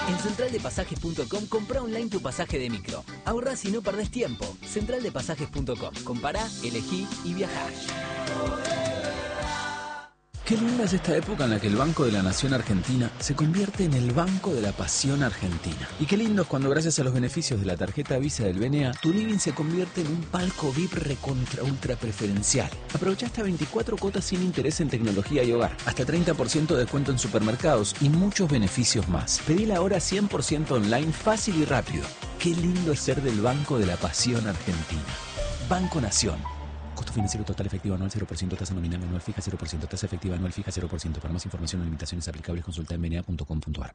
En centraldepasajes.com comprá online tu pasaje de micro. Ahorrás y no perdés tiempo. Centraldepasajes.com. Compará, elegí y viajá. Qué linda es esta época en la que el Banco de la Nación Argentina se convierte en el Banco de la Pasión Argentina. Y qué lindo es cuando gracias a los beneficios de la tarjeta Visa del BNA, tu living se convierte en un palco VIP recontra ultra preferencial. Aprovecha hasta 24 cuotas sin interés en tecnología y hogar, hasta 30% de descuento en supermercados y muchos beneficios más. Pedila ahora 100% online, fácil y rápido. Qué lindo es ser del Banco de la Pasión Argentina. Banco Nación. Costo financiero total efectivo anual 0%, tasa nominal anual fija 0%, tasa efectiva anual fija 0%. Para más información o limitaciones aplicables consulta en bna.com.ar.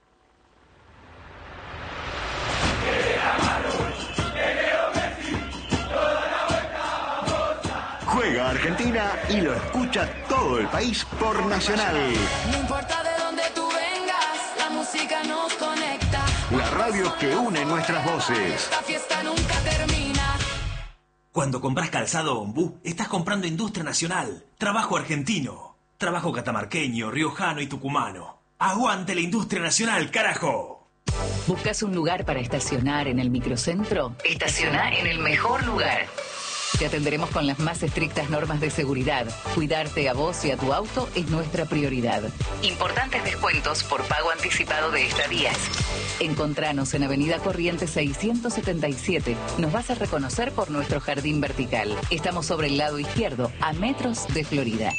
Juega Argentina y lo escucha todo el país por Nacional. No importa de dónde tú vengas, la música nos conecta. La radio que une nuestras voces. La fiesta nunca termina. Cuando compras calzado Ombú, estás comprando industria nacional, trabajo argentino, trabajo catamarqueño, riojano y tucumano. ¡Aguante la industria nacional, carajo! ¿Buscas un lugar para estacionar en el microcentro? Estaciona en el mejor lugar. Te atenderemos con las más estrictas normas de seguridad. Cuidarte a vos y a tu auto es nuestra prioridad. Importantes descuentos por pago anticipado de estadías. Encontranos en Avenida Corrientes 677. Nos vas a reconocer por nuestro jardín vertical. Estamos sobre el lado izquierdo, a metros de Florida.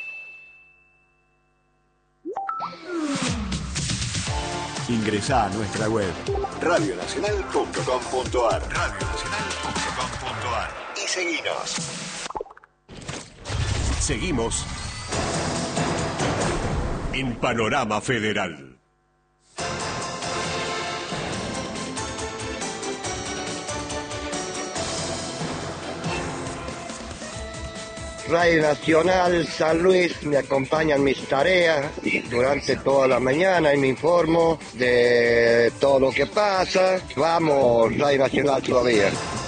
Ingresá a nuestra web radionacional.com.ar y seguinos. Seguimos en Panorama Federal. Radio Nacional San Luis me acompañan mis tareas durante toda la mañana y me informo de todo lo que pasa. Vamos, Radio Nacional todavía.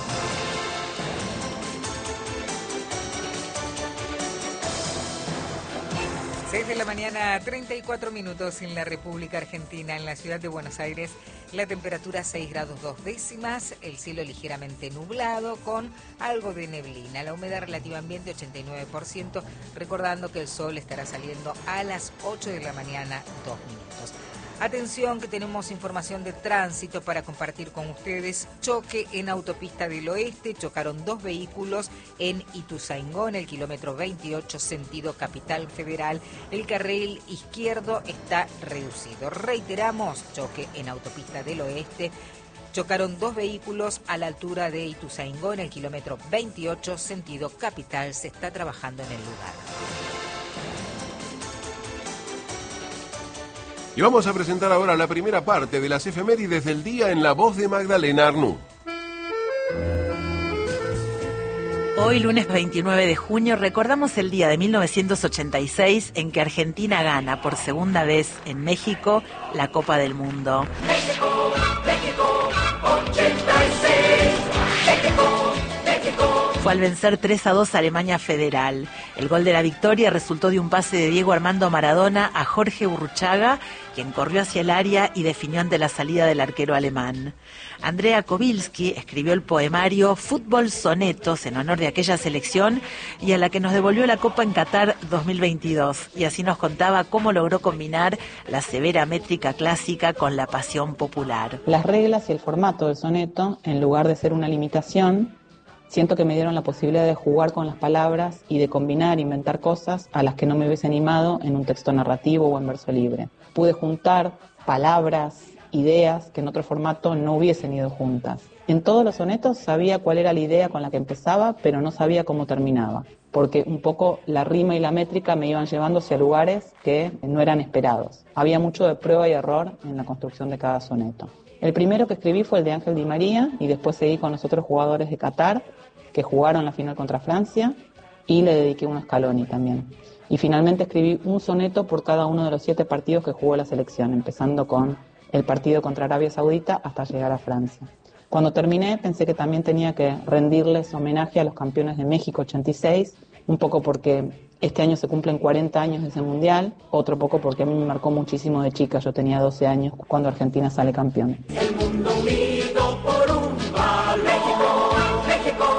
6 de la mañana, 34 minutos en la República Argentina. En la ciudad de Buenos Aires, la temperatura 6 grados 2 décimas, el cielo ligeramente nublado con algo de neblina. La humedad relativa ambiente 89%, recordando que el sol estará saliendo a las 8 de la mañana, 2 minutos. Atención que tenemos información de tránsito para compartir con ustedes. Choque en Autopista del Oeste, chocaron dos vehículos en Ituzaingó, en el kilómetro 28, sentido Capital Federal. El carril izquierdo está reducido. Reiteramos, choque en Autopista del Oeste. Chocaron dos vehículos a la altura de Ituzaingó, en el kilómetro 28, sentido Capital. Se está trabajando en el lugar. Y vamos a presentar ahora la primera parte de las efemérides del día en la voz de Magdalena Arnú. Hoy, lunes 29 de junio, recordamos el día de 1986 en que Argentina gana por segunda vez en México la Copa del Mundo. México, México, 86. México, México. Fue al vencer 3-2 a Alemania Federal. El gol de la victoria resultó de un pase de Diego Armando Maradona a Jorge Burruchaga, quien corrió hacia el área y definió ante la salida del arquero alemán. Andrea Kobilski escribió el poemario Fútbol Sonetos en honor de aquella selección y a la que nos devolvió la Copa en Qatar 2022. Y así nos contaba cómo logró combinar la severa métrica clásica con la pasión popular. Las reglas y el formato del soneto, en lugar de ser una limitación, siento que me dieron la posibilidad de jugar con las palabras y de combinar, inventar cosas a las que no me hubiese animado en un texto narrativo o en verso libre. Pude juntar palabras, ideas que en otro formato no hubiesen ido juntas. En todos los sonetos sabía cuál era la idea con la que empezaba, pero no sabía cómo terminaba, porque un poco la rima y la métrica me iban llevando hacia lugares que no eran esperados. Había mucho de prueba y error en la construcción de cada soneto. El primero que escribí fue el de Ángel Di María y después seguí con los otros jugadores de Qatar que jugaron la final contra Francia y le dediqué uno a Scaloni también. Y finalmente escribí un soneto por cada uno de los 7 partidos que jugó la selección, empezando con el partido contra Arabia Saudita hasta llegar a Francia. Cuando terminé pensé que también tenía que rendirles homenaje a los campeones de México 86, un poco porque Este año se cumplen 40 años de ese mundial, otro poco porque a mí me marcó muchísimo de chica, yo tenía 12 años cuando Argentina sale campeón. El mundo unido por un balón. México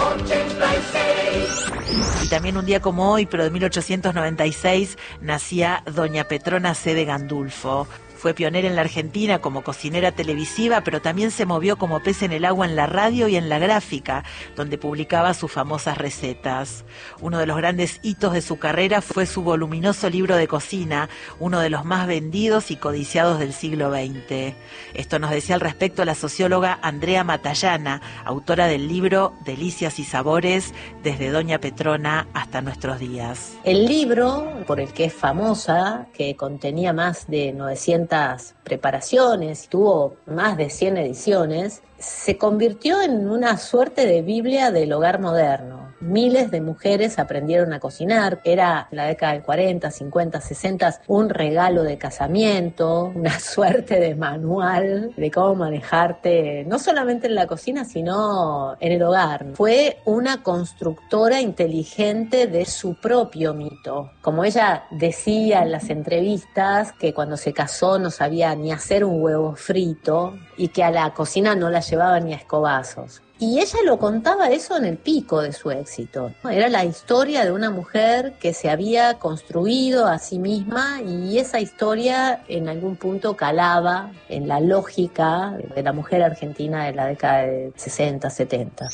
86. Y también un día como hoy, pero de 1896, nacía doña Petrona C. de Gandulfo. Fue pionera en la Argentina como cocinera televisiva, pero también se movió como pez en el agua en la radio y en la gráfica, donde publicaba sus famosas recetas. Uno de los grandes hitos de su carrera fue su voluminoso libro de cocina, uno de los más vendidos y codiciados del siglo XX. Esto nos decía al respecto la socióloga Andrea Matallana, autora del libro Delicias y Sabores, desde Doña Petrona hasta nuestros días. El libro, por el que es famosa, que contenía más de 900 preparaciones, tuvo más de 100 ediciones, se convirtió en una suerte de Biblia del hogar moderno. Miles de mujeres aprendieron a cocinar. Era en la década del 40, 50, 60 un regalo de casamiento, una suerte de manual de cómo manejarte, no solamente en la cocina, sino en el hogar. Fue una constructora inteligente de su propio mito. Como ella decía en las entrevistas, que cuando se casó no sabía ni hacer un huevo frito y que a la cocina no la llevaba ni a escobazos. Y ella lo contaba eso en el pico de su éxito. Era la historia de una mujer que se había construido a sí misma y esa historia en algún punto calaba en la lógica de la mujer argentina de la década de 60, 70.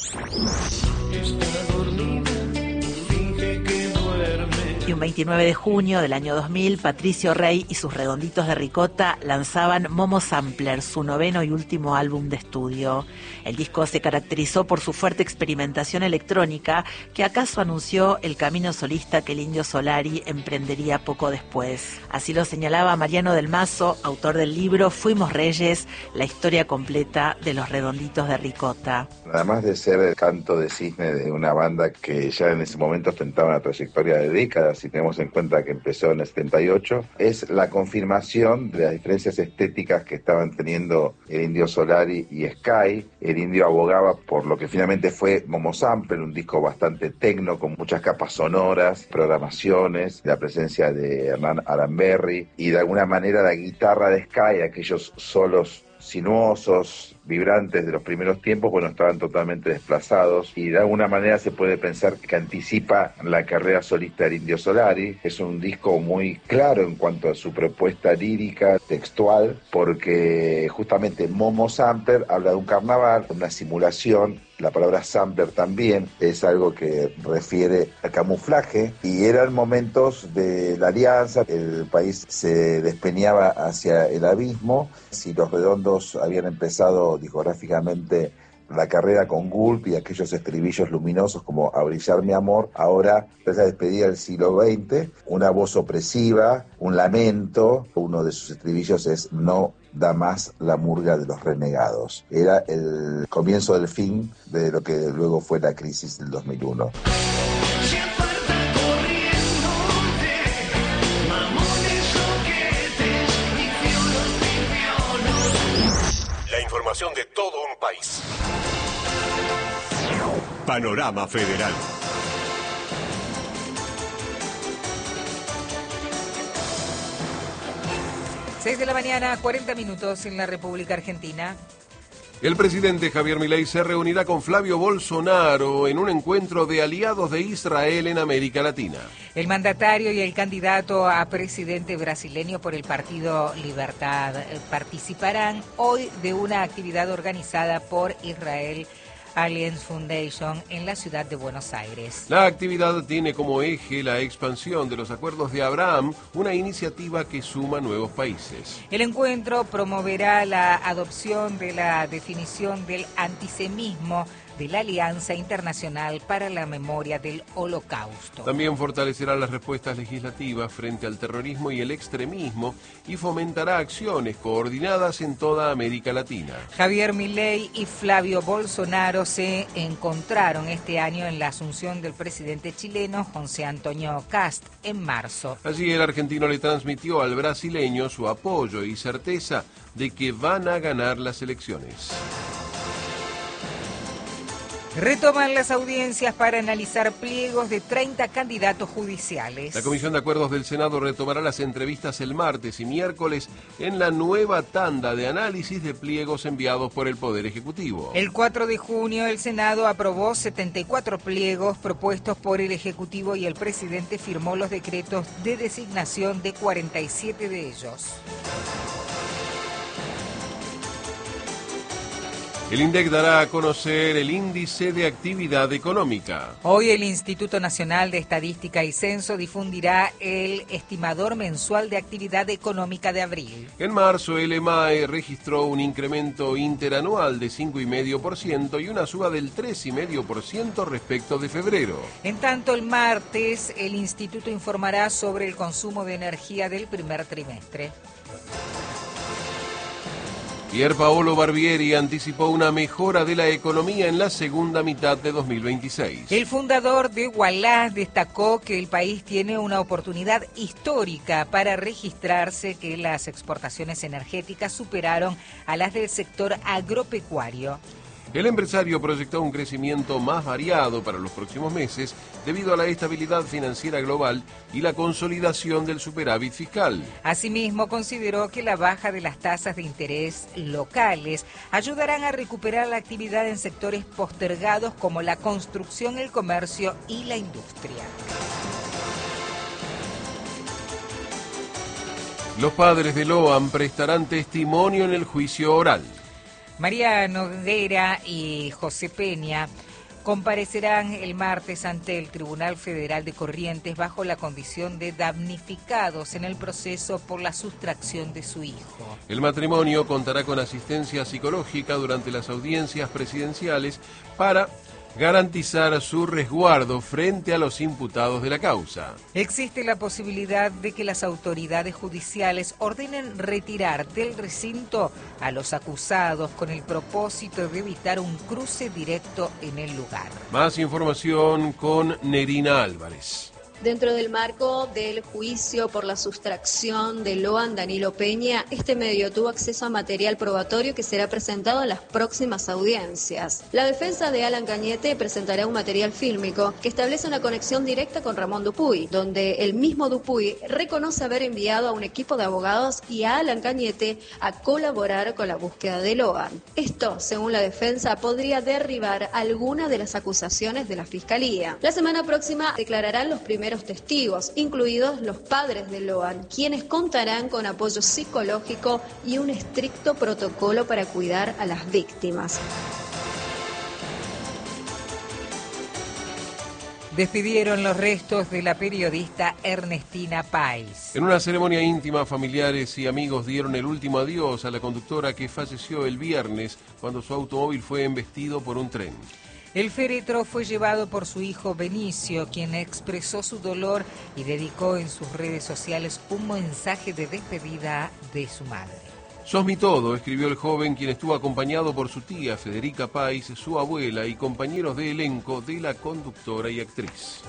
Y un 29 de junio del año 2000, Patricio Rey y sus Redonditos de Ricota lanzaban Momo Sampler, su noveno y último álbum de estudio. El disco se caracterizó por su fuerte experimentación electrónica, que acaso anunció el camino solista que el Indio Solari emprendería poco después. Así lo señalaba Mariano del Mazo, autor del libro Fuimos Reyes, la historia completa de los Redonditos de Ricota. Además de ser el canto de cisne de una banda que ya en ese momento ostentaba una trayectoria de décadas, si tenemos en cuenta que empezó en el 78, es la confirmación de las diferencias estéticas que estaban teniendo el Indio Solari y Sky. El Indio abogaba por lo que finalmente fue Momo Sampler, un disco bastante tecno, con muchas capas sonoras, programaciones, la presencia de Hernán Aramberri y de alguna manera la guitarra de Sky, aquellos solos sinuosos, vibrantes de los primeros tiempos, bueno, estaban totalmente desplazados y de alguna manera se puede pensar que anticipa la carrera solista del Indio Solari. Es un disco muy claro en cuanto a su propuesta lírica, textual, porque justamente Momo Sampler habla de un carnaval, una simulación. La palabra sampler también es algo que refiere al camuflaje y eran momentos de la alianza, el país se despeñaba hacia el abismo. Si los Redondos habían empezado discográficamente la carrera con Gulp y aquellos estribillos luminosos como A brillar mi amor, ahora es la despedida del siglo XX, una voz opresiva, un lamento. Uno de sus estribillos es no da más la murga de los renegados. Era el comienzo del fin de lo que luego fue la crisis del 2001. La información de todo un país. Panorama Federal. Seis de la mañana, 40 minutos en la República Argentina. El presidente Javier Milei se reunirá con Flavio Bolsonaro en un encuentro de aliados de Israel en América Latina. El mandatario y el candidato a presidente brasileño por el Partido Libertad participarán hoy de una actividad organizada por Israel Alliance Foundation en la ciudad de Buenos Aires. La actividad tiene como eje la expansión de los acuerdos de Abraham, una iniciativa que suma nuevos países. El encuentro promoverá la adopción de la definición del antisemitismo de la Alianza Internacional para la Memoria del Holocausto. También fortalecerá las respuestas legislativas frente al terrorismo y el extremismo y fomentará acciones coordinadas en toda América Latina. Javier Milei y Flavio Bolsonaro se encontraron este año en la asunción del presidente chileno José Antonio Kast en marzo. Allí el argentino le transmitió al brasileño su apoyo y certeza de que van a ganar las elecciones. Retoman las audiencias para analizar pliegos de 30 candidatos judiciales. La Comisión de Acuerdos del Senado retomará las entrevistas el martes y miércoles en la nueva tanda de análisis de pliegos enviados por el Poder Ejecutivo. El 4 de junio el Senado aprobó 74 pliegos propuestos por el Ejecutivo y el presidente firmó los decretos de designación de 47 de ellos. El INDEC dará a conocer el índice de actividad económica. Hoy el Instituto Nacional de Estadística y Censo difundirá el estimador mensual de actividad económica de abril. En marzo el EMAE registró un incremento interanual de 5,5% y una suba del 3,5% respecto de febrero. En tanto, el martes el instituto informará sobre el consumo de energía del primer trimestre. Pier Paolo Barbieri anticipó una mejora de la economía en la segunda mitad de 2026. El fundador de Ualá destacó que el país tiene una oportunidad histórica para registrarse que las exportaciones energéticas superaron a las del sector agropecuario. El empresario proyectó un crecimiento más variado para los próximos meses debido a la estabilidad financiera global y la consolidación del superávit fiscal. Asimismo, consideró que la baja de las tasas de interés locales ayudarán a recuperar la actividad en sectores postergados como la construcción, el comercio y la industria. Los padres de Loan prestarán testimonio en el juicio oral. María Noguera y José Peña comparecerán el martes ante el Tribunal Federal de Corrientes bajo la condición de damnificados en el proceso por la sustracción de su hijo. El matrimonio contará con asistencia psicológica durante las audiencias presidenciales para garantizar su resguardo frente a los imputados de la causa. Existe la posibilidad de que las autoridades judiciales ordenen retirar del recinto a los acusados con el propósito de evitar un cruce directo en el lugar. Más información con Nerina Álvarez. Dentro del marco del juicio por la sustracción de Loan Danilo Peña, este medio tuvo acceso a material probatorio que será presentado en las próximas audiencias. La defensa de Alan Cañete presentará un material fílmico que establece una conexión directa con Ramón Dupuy, donde el mismo Dupuy reconoce haber enviado a un equipo de abogados y a Alan Cañete a colaborar con la búsqueda de Loan. Esto, según la defensa, podría derribar alguna de las acusaciones de la Fiscalía. La semana próxima declararán los primeros testigos, incluidos los padres de Loan, quienes contarán con apoyo psicológico y un estricto protocolo para cuidar a las víctimas. Despidieron los restos de la periodista Ernestina Páez. En una ceremonia íntima, familiares y amigos dieron el último adiós a la conductora que falleció el viernes cuando su automóvil fue embestido por un tren. El féretro fue llevado por su hijo Benicio, quien expresó su dolor y dedicó en sus redes sociales un mensaje de despedida de su madre. Sos mi todo, escribió el joven, quien estuvo acompañado por su tía Federica Páez, su abuela y compañeros de elenco de la conductora y actriz.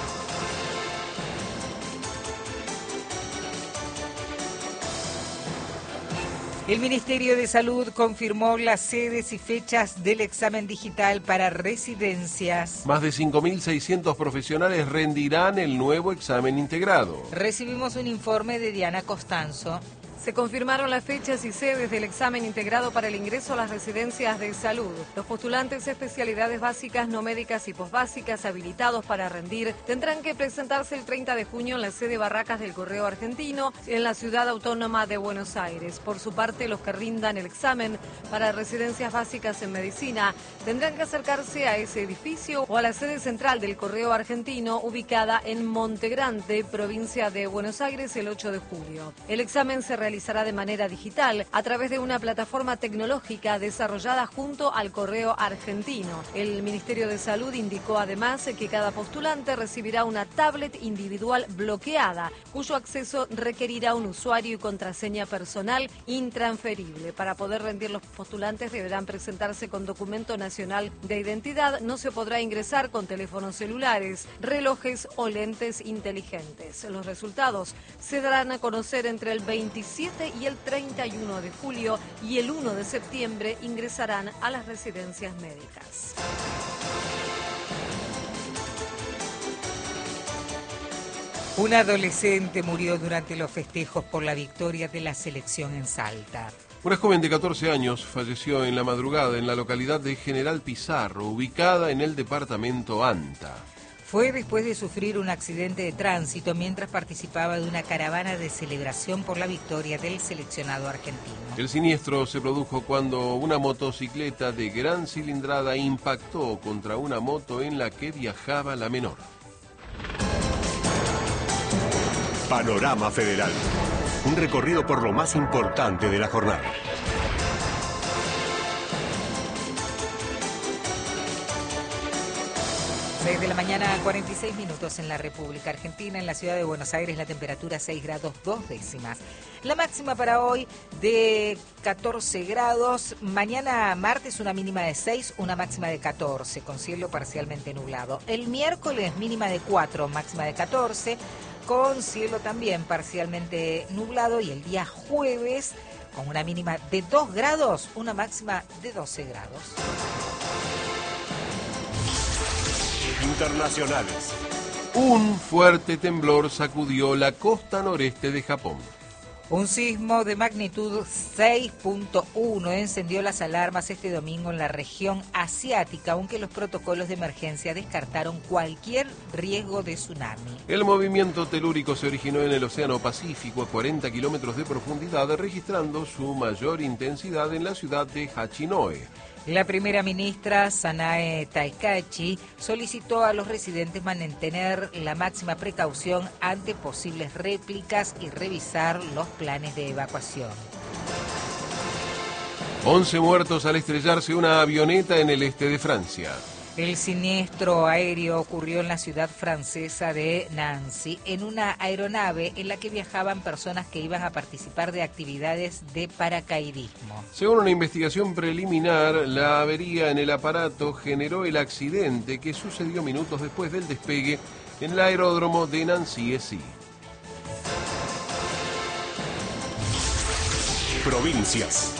El Ministerio de Salud confirmó las sedes y fechas del examen digital para residencias. Más de 5.600 profesionales rendirán el nuevo examen integrado. Recibimos un informe de Diana Costanzo. Se confirmaron las fechas y sedes del examen integrado para el ingreso a las residencias de salud. Los postulantes de especialidades básicas, no médicas y posbásicas habilitados para rendir tendrán que presentarse el 30 de junio en la sede Barracas del Correo Argentino en la Ciudad Autónoma de Buenos Aires. Por su parte, los que rindan el examen para residencias básicas en medicina tendrán que acercarse a ese edificio o a la sede central del Correo Argentino ubicada en Monte Grande, provincia de Buenos Aires, el 8 de julio. El examen se realizará de manera digital a través de una plataforma tecnológica desarrollada junto al Correo Argentino. El Ministerio de Salud indicó además que cada postulante recibirá una tablet individual bloqueada, cuyo acceso requerirá un usuario y contraseña personal intransferible. Para poder rendir, los postulantes deberán presentarse con documento nacional de identidad. No se podrá ingresar con teléfonos celulares, relojes o lentes inteligentes. Los resultados se darán a conocer entre el 27 y el 31 de julio y el 1 de septiembre ingresarán a las residencias médicas. Un adolescente murió durante los festejos por la victoria de la selección en Salta. Una joven de 14 años falleció en la madrugada en la localidad de General Pizarro, ubicada en el departamento Anta. Fue después de sufrir un accidente de tránsito mientras participaba de una caravana de celebración por la victoria del seleccionado argentino. El siniestro se produjo cuando una motocicleta de gran cilindrada impactó contra una moto en la que viajaba la menor. Panorama Federal. Un recorrido por lo más importante de la jornada. 6 de la mañana, 46 minutos en la República Argentina. En la ciudad de Buenos Aires la temperatura 6 grados 2 décimas. La máxima para hoy de 14 grados. Mañana martes una mínima de 6, una máxima de 14, con cielo parcialmente nublado. El miércoles mínima de 4, máxima de 14, con cielo también parcialmente nublado. Y el día jueves con una mínima de 2 grados, una máxima de 12 grados. Internacionales. Un fuerte temblor sacudió la costa noreste de Japón. Un sismo de magnitud 6.1 encendió las alarmas este domingo en la región asiática, aunque los protocolos de emergencia descartaron cualquier riesgo de tsunami. El movimiento telúrico se originó en el Océano Pacífico a 40 kilómetros de profundidad, registrando su mayor intensidad en la ciudad de Hachinohe. La primera ministra, Sanae Takaichi, solicitó a los residentes mantener la máxima precaución ante posibles réplicas y revisar los planes de evacuación. 11 muertos al estrellarse una avioneta en el este de Francia. El siniestro aéreo ocurrió en la ciudad francesa de Nancy, en una aeronave en la que viajaban personas que iban a participar de actividades de paracaidismo. Según una investigación preliminar, la avería en el aparato generó el accidente que sucedió minutos después del despegue en el aeródromo de Nancy-Essy. Provincias.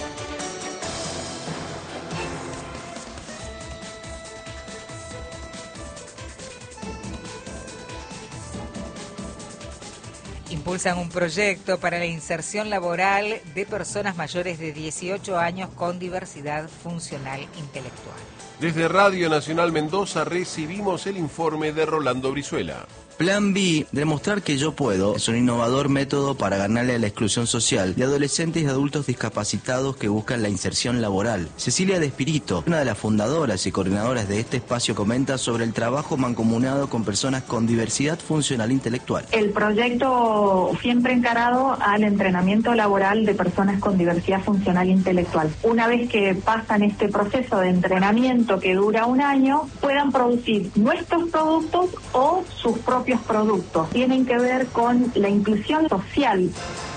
Impulsan un proyecto para la inserción laboral de personas mayores de 18 años con diversidad funcional intelectual. Desde Radio Nacional Mendoza recibimos el informe de Rolando Brizuela. Plan B, demostrar que yo puedo, es un innovador método para ganarle a la exclusión social de adolescentes y adultos discapacitados que buscan la inserción laboral. Cecilia De Espirito, una de las fundadoras y coordinadoras de este espacio, comenta sobre el trabajo mancomunado con personas con diversidad funcional intelectual. El proyecto siempre encarado al entrenamiento laboral de personas con diversidad funcional intelectual. Una vez que pasan este proceso de entrenamiento que dura un año, puedan producir nuestros productos o sus propios productos. Tienen que ver con la inclusión social.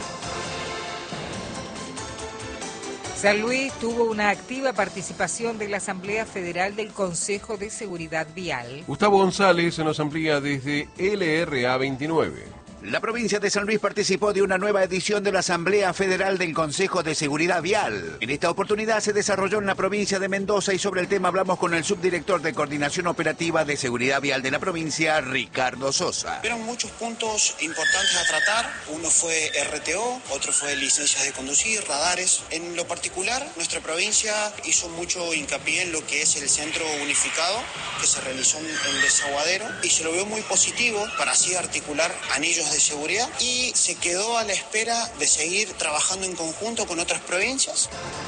San Luis tuvo una activa participación de la Asamblea Federal del Consejo de Seguridad Vial. Gustavo González nos amplía desde LRA 29. La provincia de San Luis participó de una nueva edición de la Asamblea Federal del Consejo de Seguridad Vial. En esta oportunidad se desarrolló en la provincia de Mendoza y sobre el tema hablamos con el subdirector de Coordinación Operativa de Seguridad Vial de la provincia, Ricardo Sosa. Hubieron muchos puntos importantes a tratar. Uno fue RTO, otro fue licencias de conducir, radares. En lo particular, nuestra provincia hizo mucho hincapié en lo que es el centro unificado que se realizó en el Desaguadero y se lo vio muy positivo para así articular anillos de seguridad y se quedó a la espera de seguir trabajando en conjunto con otras provincias.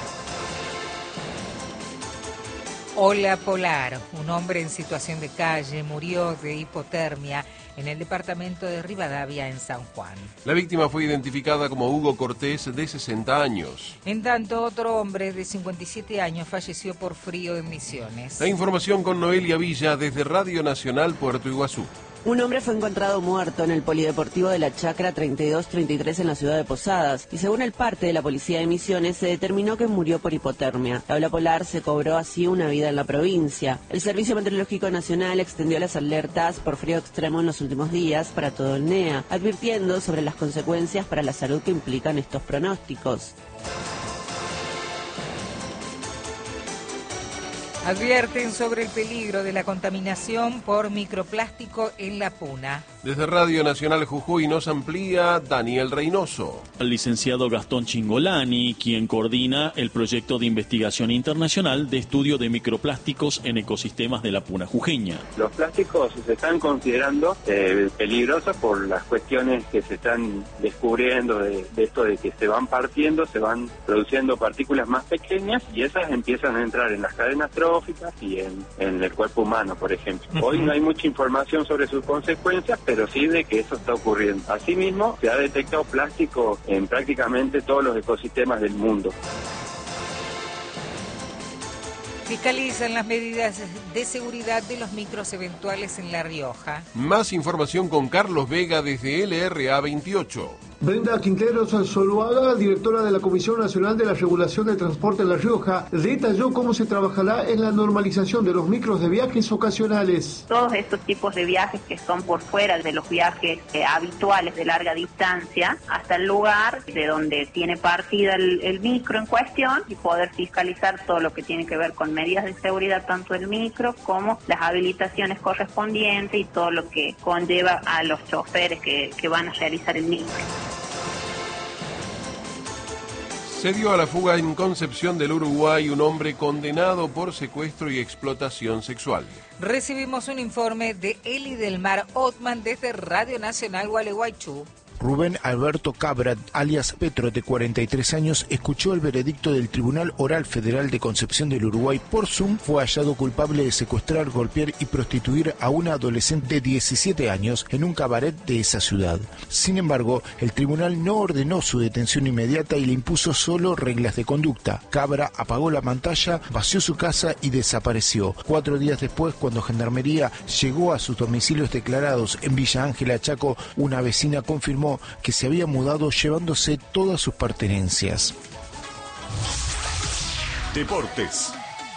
Ola Polar, un hombre en situación de calle, murió de hipotermia en el departamento de Rivadavia, en San Juan. La víctima fue identificada como Hugo Cortés, de 60 años. En tanto, otro hombre de 57 años falleció por frío en Misiones. La información con Noelia Villa desde Radio Nacional Puerto Iguazú. Un hombre fue encontrado muerto en el polideportivo de la Chacra 3233 en la ciudad de Posadas y según el parte de la policía de Misiones se determinó que murió por hipotermia. La ola polar se cobró así una vida en la provincia. El Servicio Meteorológico Nacional extendió las alertas por frío extremo en los últimos días para todo el NEA, advirtiendo sobre las consecuencias para la salud que implican estos pronósticos. Advierten sobre el peligro de la contaminación por microplástico en la Puna. Desde Radio Nacional Jujuy nos amplía Daniel Reynoso. El licenciado Gastón Chingolani, quien coordina el proyecto de investigación internacional de estudio de microplásticos en ecosistemas de la Puna jujeña. Los plásticos se están considerando peligrosos por las cuestiones que se están descubriendo de esto de que se van partiendo, se van produciendo partículas más pequeñas y esas empiezan a entrar en las cadenas tróficas y en el cuerpo humano, por ejemplo. Hoy no hay mucha información sobre sus consecuencias, pero sí de que eso está ocurriendo. Asimismo, se ha detectado plástico en prácticamente todos los ecosistemas del mundo. Fiscalizan las medidas de seguridad de los micros eventuales en La Rioja. Más información con Carlos Vega desde LRA 28. Brenda Quinteros Zuluaga, directora de la Comisión Nacional de la Regulación del Transporte en La Rioja, detalló cómo se trabajará en la normalización de los micros de viajes ocasionales. Todos estos tipos de viajes que son por fuera de los viajes habituales de larga distancia, hasta el lugar de donde tiene partida el micro en cuestión y poder fiscalizar todo lo que tiene que ver con medidas de seguridad, tanto el micro como las habilitaciones correspondientes y todo lo que conlleva a los choferes que van a realizar el micro. Se dio a la fuga en Concepción del Uruguay un hombre condenado por secuestro y explotación sexual. Recibimos un informe de Eli del Mar Otman desde Radio Nacional Gualeguaychú. Rubén Alberto Cabra, alias Petro, de 43 años, escuchó el veredicto del Tribunal Oral Federal de Concepción del Uruguay por Zoom. Fue hallado culpable de secuestrar, golpear y prostituir a una adolescente de 17 años en un cabaret de esa ciudad. Sin embargo, el tribunal no ordenó su detención inmediata y le impuso solo reglas de conducta. Cabra apagó la pantalla, vació su casa y desapareció. 4 días después, cuando Gendarmería llegó a sus domicilios declarados en Villa Ángela, Chaco, una vecina confirmó que se había mudado llevándose todas sus pertenencias. Deportes.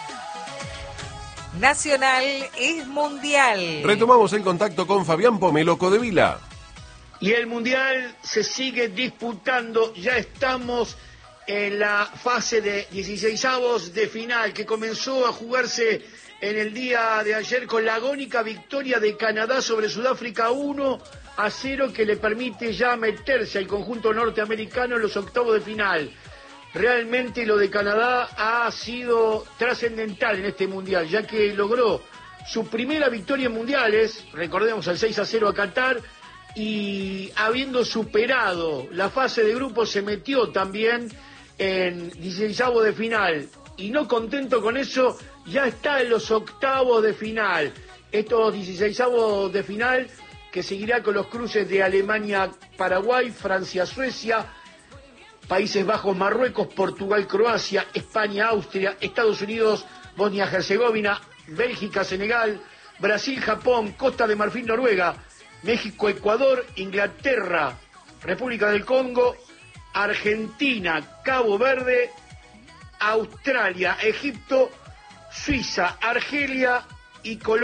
Nacional es mundial. Retomamos el contacto con Fabián Pomelo Codevila. Y el mundial se sigue disputando, ya estamos en la fase de 16avos de final que comenzó a jugarse en el día de ayer con la agónica victoria de Canadá sobre Sudáfrica 1-0 que le permite ya meterse al conjunto norteamericano en los octavos de final. Realmente lo de Canadá ha sido trascendental en este mundial, ya que logró su primera victoria en mundiales, recordemos el 6-0 a Qatar, y habiendo superado la fase de grupos se metió también en 16avos de final. Y no contento con eso, ya está en los octavos de final. Estos 16avos de final que seguirá con los cruces de Alemania-Paraguay, Francia-Suecia, Países Bajos, Marruecos, Portugal-Croacia, España-Austria, Estados Unidos, Bosnia-Herzegovina, Bélgica-Senegal, Brasil-Japón, Costa de Marfil-Noruega, México-Ecuador, Inglaterra, República del Congo, Argentina, Cabo Verde, Australia, Egipto, Suiza, Argelia y Colombia.